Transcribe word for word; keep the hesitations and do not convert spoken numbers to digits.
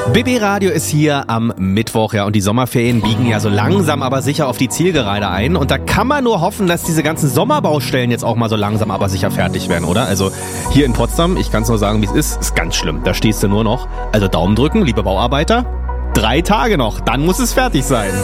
B B Radio ist hier am Mittwoch, ja, und die Sommerferien biegen ja so langsam aber sicher auf die Zielgerade ein. Und da kann man nur hoffen, dass diese ganzen Sommerbaustellen jetzt auch mal so langsam aber sicher fertig werden, oder? Also hier in Potsdam, ich kann es nur sagen, wie es ist, ist ganz schlimm. Da stehst du nur noch. Also Daumen drücken, liebe Bauarbeiter. Drei Tage noch, dann muss es fertig sein.